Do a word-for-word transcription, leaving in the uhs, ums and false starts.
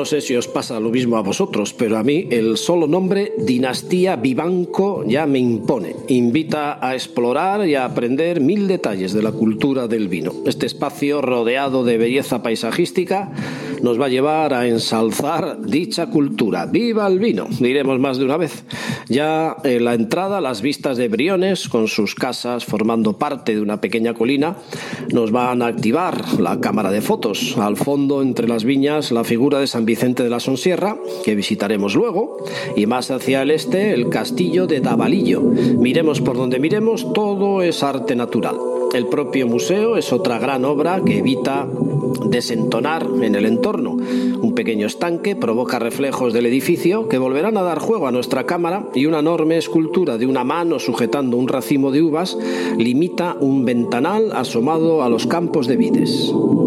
No sé si os pasa lo mismo a vosotros, pero a mí el solo nombre Dinastía Vivanco ya me impone. Invita a explorar y a aprender mil detalles de la cultura del vino. Este espacio rodeado de belleza paisajística nos va a llevar a ensalzar dicha cultura. ¡Viva el vino!, diremos más de una vez. Ya en la entrada, las vistas de Briones, con sus casas formando parte de una pequeña colina, nos van a activar la cámara de fotos. Al fondo, entre las viñas, la figura de San Vicente de la Sonsierra, que visitaremos luego, y más hacia el este, el castillo de Davalillo. Miremos por donde miremos, todo es arte natural. El propio museo es otra gran obra que evita desentonar en el entorno. Un pequeño estanque provoca reflejos del edificio que volverán a dar juego a nuestra cámara, y una enorme escultura de una mano sujetando un racimo de uvas limita un ventanal asomado a los campos de vides.